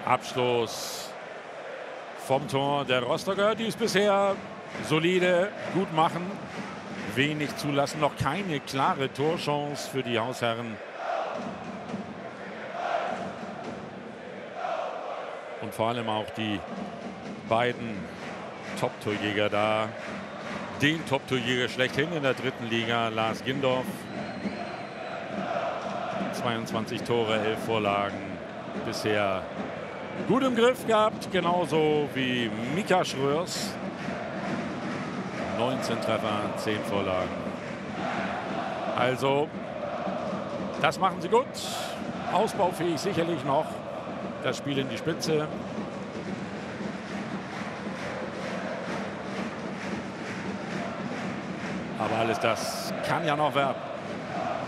Abschluss vom Tor der Rostocker, die es bisher solide gut machen. Wenig zulassen, noch keine klare Torchance für die Hausherren. Und vor allem auch die beiden Top-Torjäger da. Den Top-Torjäger schlechthin in der dritten Liga, Lars Gindorf. 22 Tore, 11 Vorlagen bisher gut im Griff gehabt, genauso wie Mika Schröers. 19 Treffer, 10 Vorlagen. Also, das machen sie gut. Ausbaufähig sicherlich noch. Das Spiel in die Spitze. Aber alles das kann ja noch werden.